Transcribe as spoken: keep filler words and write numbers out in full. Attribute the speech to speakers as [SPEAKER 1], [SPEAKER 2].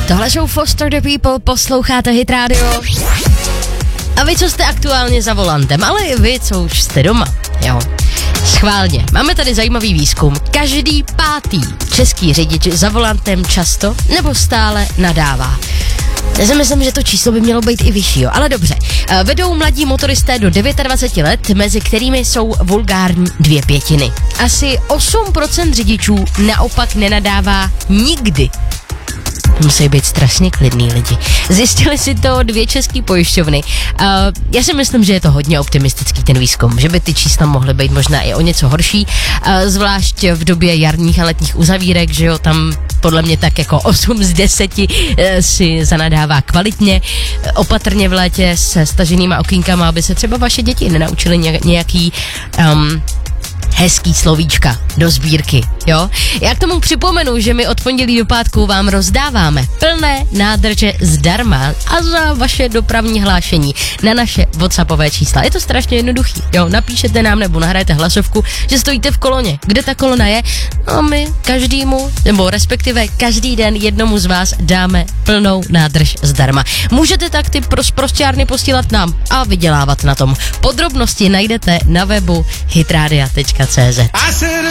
[SPEAKER 1] Tohle jsou Foster the People, posloucháte Hit Radio. A vy, co jste aktuálně za volantem, ale i vy, co už jste doma, jo. Schválně, máme tady zajímavý výzkum. Každý pátý český řidič za volantem často nebo stále nadává. Já si myslím, že to číslo by mělo být i vyšší, jo. Ale dobře. Vedou mladí motoristé do dvacet devět let, mezi kterými jsou vulgární dvě pětiny. Asi osm procent řidičů naopak nenadává nikdy. Musí být strašně klidný lidi. Zjistili si to dvě české pojišťovny. Uh, já si myslím, že je to hodně optimistický ten výzkum, že by ty čísla mohly být možná i o něco horší, uh, zvlášť v době jarních a letních uzavírek, že jo, tam podle mě tak jako osm z deseti uh, si zanadává kvalitně. Uh, opatrně v létě se staženýma okýnkama, aby se třeba vaše děti nenaučily nějaký... Um, hezký slovíčka do sbírky, jo? Já k tomu připomenu, že my od pondělí do pátku vám rozdáváme plné nádrže zdarma a za vaše dopravní hlášení na naše WhatsAppové čísla. Je to strašně jednoduchý, jo? Napíšete nám nebo nahrajete hlasovku, že stojíte v koloně. Kde ta kolona je? No my každému, nebo respektive každý den jednomu z vás dáme plnou nádrž zdarma. Můžete tak ty pros- prostěrny posílat nám a vydělávat na tom. Podrobnosti najdete na webu hitradia tečka cé zet.